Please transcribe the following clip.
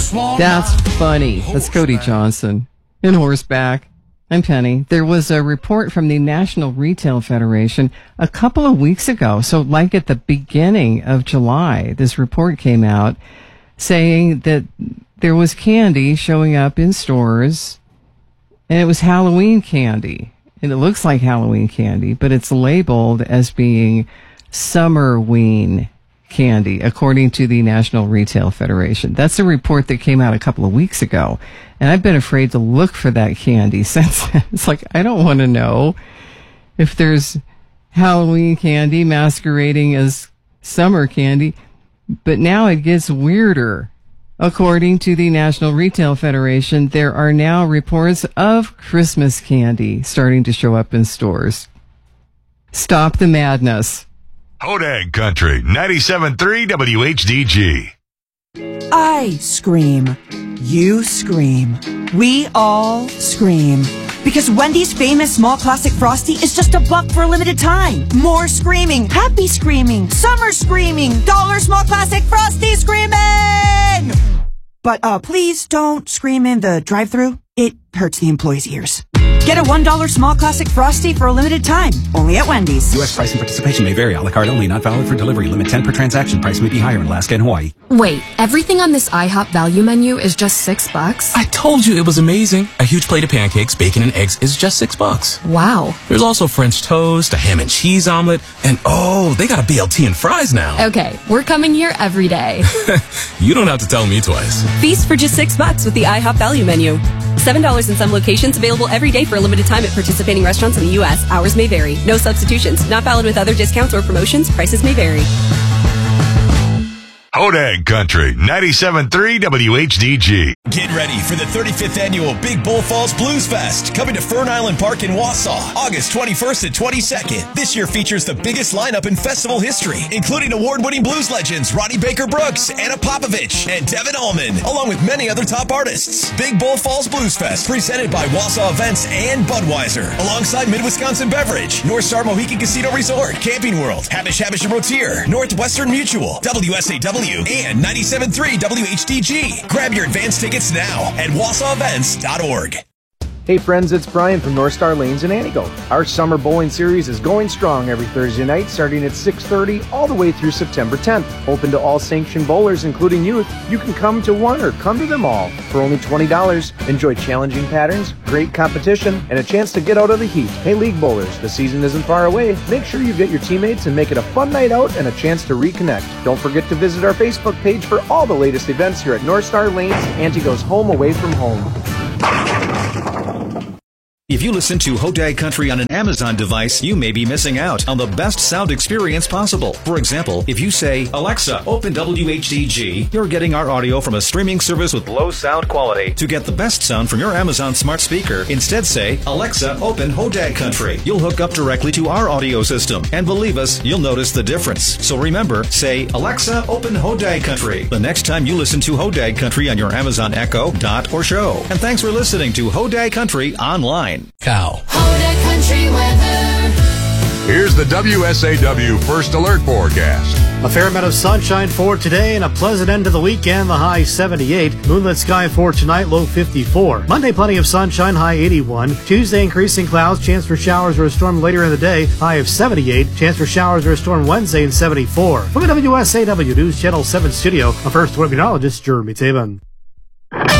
That's funny. That's Cody Johnson in Horseback. I'm Penny. There was a report from the National Retail Federation a couple of weeks ago. So like at the beginning of July, this report came out saying that there was candy showing up in stores and it was Halloween candy. And it looks like Halloween candy, but it's labeled as being Summerween candy, according to the National Retail Federation. That's a report that came out a couple of weeks ago. And I've been afraid to look for that candy since. It's like, I don't want to know if there's Halloween candy masquerading as summer candy. But now it gets weirder. According to the National Retail Federation, there are now reports of Christmas candy starting to show up in stores. Stop the madness. Hodag Country, 97.3 WHDG. I scream. You scream. We all scream. Because Wendy's famous small classic Frosty is just $1 for a limited time. More screaming, happy screaming, summer screaming, dollar small classic Frosty screaming! But please don't scream in the drive-thru. It hurts the employees' ears. Get a $1 small classic Frosty for a limited time. Only at Wendy's. U.S. price and participation may vary. A la carte only. Not valid for delivery. Limit 10 per transaction. Price may be higher in Alaska and Hawaii. Wait, everything on this IHOP value menu is just $6? I told you it was amazing. A huge plate of pancakes, bacon, and eggs is just $6. Wow. There's also French toast, a ham and cheese omelet, and oh, they got a BLT and fries now. Okay, we're coming here every day. You don't have to tell me twice. Feast for just $6 with the IHOP value menu. $7 in some locations, available every day for a limited time at participating restaurants in the U.S. Hours may vary. No substitutions. Not valid with other discounts or promotions. Prices may vary. Hodag Country, 97.3 WHDG. Get ready for the 35th annual Big Bull Falls Blues Fest, coming to Fern Island Park in Wausau, August 21st and 22nd. This year features the biggest lineup in festival history, including award-winning blues legends Ronnie Baker Brooks, Anna Popovich, and Devin Allman, along with many other top artists. Big Bull Falls Blues Fest, presented by Wausau Events and Budweiser, alongside Mid-Wisconsin Beverage, North Star Mohican Casino Resort, Camping World, Habish and Rotier, Northwestern Mutual, WSAW, and 97.3 WHDG. Grab your advance tickets now at wausauevents.org. Hey friends, it's Brian from North Star Lanes in Antigo. Our summer bowling series is going strong every Thursday night starting at 6:30 all the way through September 10th. Open to all sanctioned bowlers, including youth. You can come to one or come to them all for only $20. Enjoy challenging patterns, great competition, and a chance to get out of the heat. Hey League Bowlers, the season isn't far away. Make sure you get your teammates and make it a fun night out and a chance to reconnect. Don't forget to visit our Facebook page for all the latest events here at North Star Lanes, Antigo's home away from home. If you listen to Hodag Country on an Amazon device, you may be missing out on the best sound experience possible. For example, if you say, Alexa, open WHDG, you're getting our audio from a streaming service with low sound quality. To get the best sound from your Amazon smart speaker, instead say, Alexa, open Hodag Country. You'll hook up directly to our audio system. And believe us, you'll notice the difference. So remember, say, Alexa, open Hodag Country the next time you listen to Hodag Country on your Amazon Echo, Dot, or Show. And thanks for listening to Hodag Country online. Cow. Hodag Country weather. Here's the WSAW First Alert Forecast. A fair amount of sunshine for today and a pleasant end to the weekend, the high 78. Moonlit sky for tonight, low 54. Monday, plenty of sunshine, high 81. Tuesday, increasing clouds, chance for showers or a storm later in the day, high of 78. Chance for showers or a storm Wednesday in 74. From the WSAW News Channel 7 studio, I'm First Weather Meteorologist Jeremy Taban.